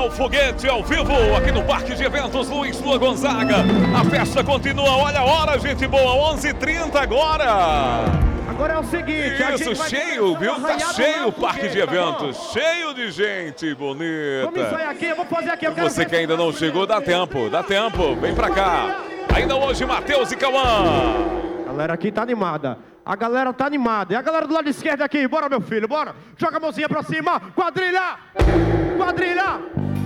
o foguete ao vivo aqui no Parque de Eventos Luiz Lua Gonzaga. A festa continua, olha a hora, gente boa, 11h30 agora. Agora é o seguinte, isso, cheio, viu? Tá cheio o Parque de Eventos, cheio de gente bonita. Vamos ensaiar aqui, eu vou fazer aqui. Você que ainda não chegou, dá tempo, vem pra cá. Ainda hoje, Matheus e Cauã. A galera aqui tá animada. A galera tá animada. E a galera do lado esquerdo aqui, bora meu filho, bora. Joga a mãozinha pra cima, quadrilha, quadrilha.